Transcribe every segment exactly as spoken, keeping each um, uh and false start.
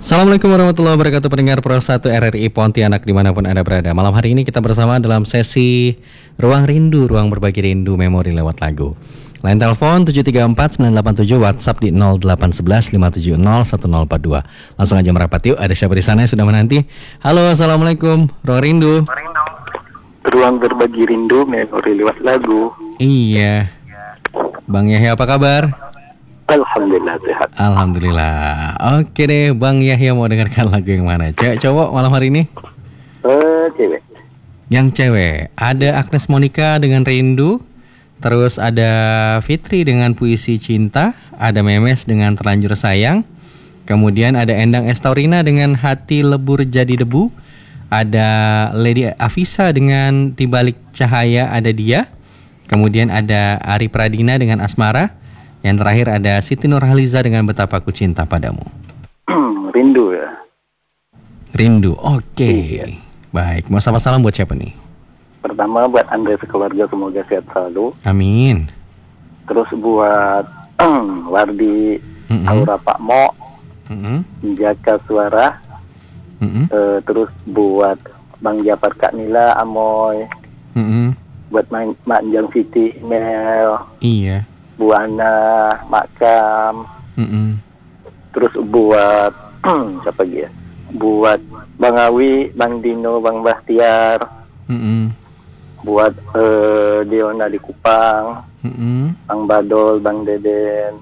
Assalamualaikum warahmatullahi wabarakatuh, pendengar Pro satu R R I Pontianak dimanapun Anda berada. Malam hari ini kita bersama dalam sesi Ruang Rindu, ruang berbagi rindu memori lewat lagu. Line telepon tujuh tiga empat sembilan delapan tujuh, WhatsApp di nol delapan satu satu lima tujuh nol satu nol empat dua. Langsung aja merapat yuk, ada siapa di sana yang sudah menanti. Halo, Assalamualaikum, Ruang Rindu. Ruang berbagi rindu memori lewat lagu. Iya, Bang Yahya apa kabar? Alhamdulillah sehat. Alhamdulillah. Oke deh, Bang Yahya mau dengarkan lagu yang mana? Cewek cowok malam hari ini? Eh, cewek. Yang cewek, ada Agnes Monica dengan Rindu. Terus ada Fitri dengan Puisi Cinta. Ada Memes dengan Terlanjur Sayang. Kemudian ada Endang Estaurina dengan Hati Lebur Jadi Debu. Ada Lady Afisa dengan Di Balik Cahaya Ada Dia. Kemudian ada Ari Pradina dengan Asmara. Yang terakhir ada Siti Nurhaliza dengan Betapa Ku Cinta Padamu. Rindu ya. Rindu, oke. Okay. Iya. Baik, mau sapa salam buat siapa nih? Pertama buat Anda sekeluarga semoga sehat selalu. Amin. Terus buat Wardi, mm-hmm. Aura Pak Mo, mm-hmm. Jaka Suara. Mm-hmm. Uh, terus buat Bang Japar Kak Nila, Amoy. Mm-hmm. Buat Mak Jang Siti, Mel. Iya. Bu Ana, Makam, mm-hmm. Terus buat siapa lagi ya? Buat Bang Awi, Bang Dino, Bang Bahtiar, mm-hmm. Buat uh, Diona di Kupang, mm-hmm. Bang Badol, Bang Deden,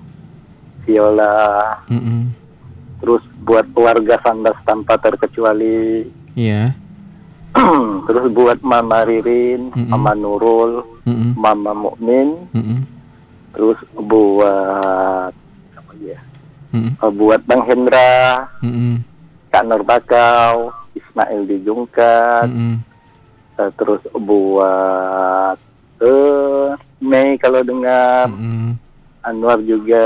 Viola, mm-hmm. Terus buat keluarga Sandas tanpa terkecuali, iya. Yeah. Terus buat Mama Ririn, mm-hmm. Mama Nurul, mm-hmm. Mama Mukmin. Mm-hmm. Terus buat apa ya? Mm-hmm. Uh, buat Bang Hendra, mm-hmm. Kak Nur Bakau, Ismail di Jungkat, mm-hmm. uh, terus buat uh, Mei kalau dengar, mm-hmm. Anwar juga,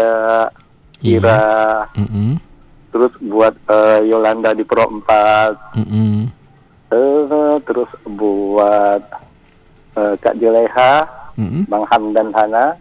Ira, yeah. mm-hmm. Terus buat uh, Yolanda di Pro empat, mm-hmm. uh, terus buat uh, Kak Juleha, mm-hmm. Bang Hamdan Hana.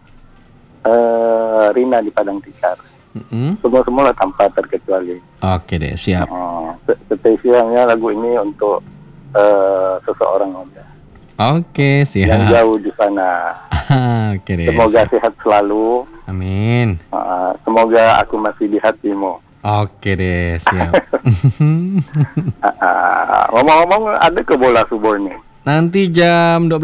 Uh, Rina di Padang Tikar, mm-hmm. Semua-semua tanpa terkecuali. Oke deh, siap. uh, Spesialnya lagu ini untuk uh, seseorang aja. Oke, siap. Yang jauh di sana. Oke deh, semoga siap. Sehat selalu. Amin. uh, Semoga aku masih di hatimu. Oke deh, siap. uh, uh, Ngomong-ngomong ada ke bola subur nih? Nanti jam dua belas